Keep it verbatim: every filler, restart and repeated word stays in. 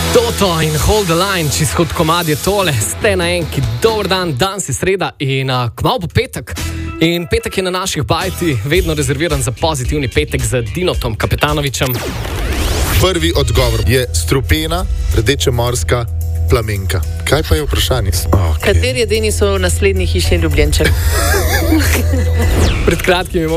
Toto in Hold the Line, čist hod komad je tole, ste na enki, dober dan, danes je sreda in uh, kmalu po petek. In petek je na naših bajti vedno rezerviran za pozitivni petek z Dinotom Kapetanovičem. Prvi odgovor je strupena, rdečemorska plamenka. Kaj pa je vprašanje? Okay. Kateri je Denisov naslednji hišni ljubljenček? Pred kratkim je